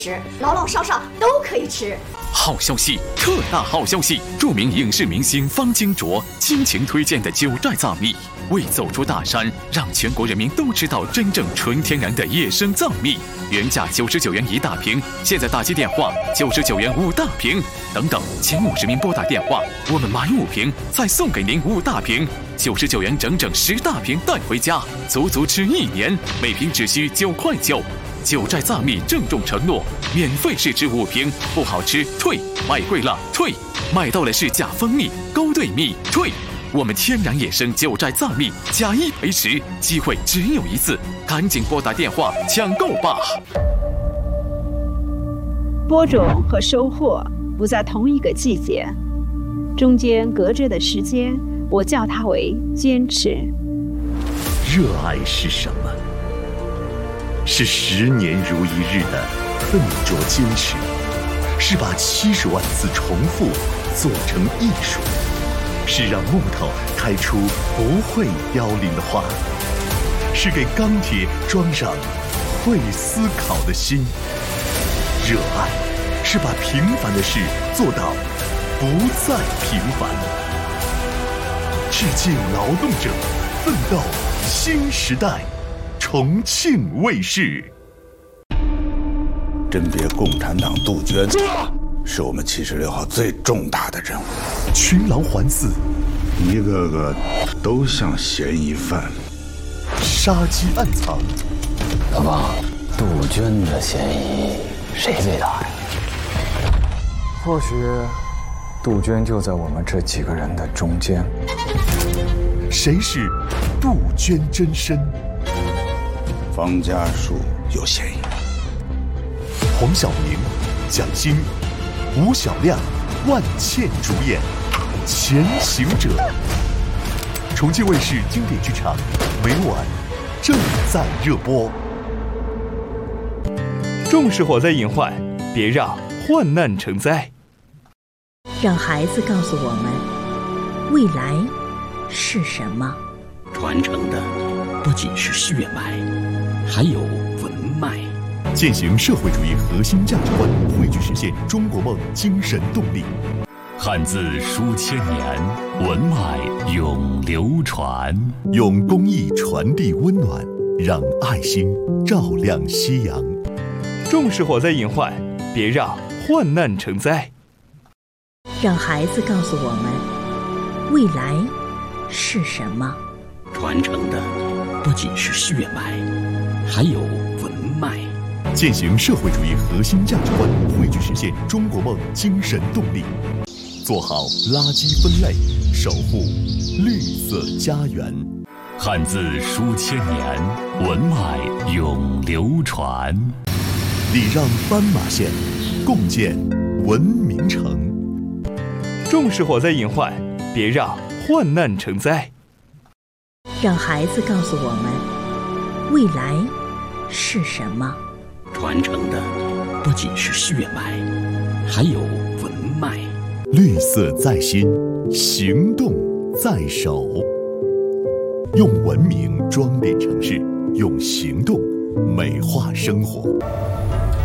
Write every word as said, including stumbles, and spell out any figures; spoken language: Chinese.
吃，老老少少都可以吃。 好消息，特大好消息！著名影视明星方金卓倾情推荐的九寨藏蜜，为走出大山，让全国人民都知道真正纯天然的野生藏蜜。原价九十九元一大瓶，现在打击电话九十九元五大瓶。等等，前五十名拨打电话，我们买五瓶再送给您五大瓶，九十九元整整十大瓶带回家，足足吃一年，每瓶只需九块九。九寨藏蜜郑重承诺，免费试吃五瓶，不好吃退，买贵了退，买到了是假蜂蜜、勾兑蜜退。我们天然野生九寨藏蜜，假一赔十，机会只有一次，赶紧拨打电话抢购吧。 播种和收获不在同一个季节，中间隔着的时间，我叫它为坚持。 热爱是什么？是十年如一日的笨拙坚持，是把七十万次重复做成艺术，是让木头开出不会凋零的花，是给钢铁装上会思考的心。热爱是把平凡的事做到不再平凡。致敬劳动者，奋斗新时代。重庆卫视。 甄别共产党杜鹃，是我们七十六号最重大的任务。 群狼环伺， 一个个都像嫌疑犯。 杀机暗藏。 老爸，杜鹃的嫌疑谁最大呀？ 或许杜鹃就在我们这几个人的中间。 谁是杜鹃真身？ 方家树有嫌疑。 黄晓明、蒋欣、吴晓亮、万茜主演《前行者》。重庆卫视经典剧场每晚正在热播。 重视火灾隐患，别让患难成灾。 让孩子告诉我们，未来是什么？ 传承的不仅是血脉，还有文脉。 践行社会主义核心价值观，汇聚实现中国梦精神动力。 汉字书千年，文脉永流传。 用公益传递温暖，让爱心照亮夕阳。 重视火灾隐患，别让患难成灾。 让孩子告诉我们，未来是什么？ 传承的不仅是血脉，还有文脉。 践行社会主义核心价值观，汇聚实现中国梦精神动力。做好垃圾分类，守护绿色家园。 汉字书千年，文脉永流传。 礼让斑马线，共建文明城。 重视火灾隐患，别让患难成灾。 让孩子告诉我们，未来是什么？ 传承的不仅是血脉，还有文脉。 绿色在心，行动在手。用文明装点城市，用行动美化生活。